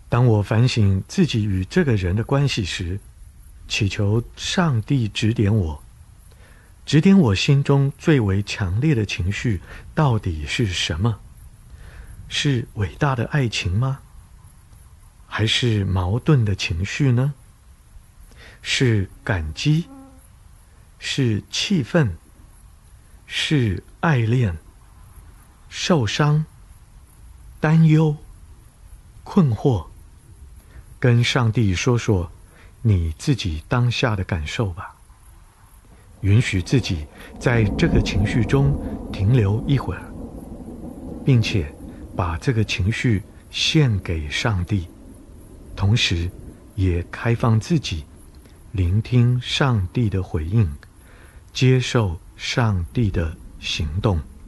当我反省自己与这个人的关系时，祈求上帝指点我，指点我心中最为强烈的情绪到底是什么？是伟大的爱情吗？还是矛盾的情绪呢？是感激？是气愤？是爱恋？受伤？担忧？困惑？跟上帝说说你自己当下的感受吧，允许自己在这个情绪中停留一会儿，并且把这个情绪献给上帝，同时也开放自己，聆听上帝的回应，接受上帝的行动。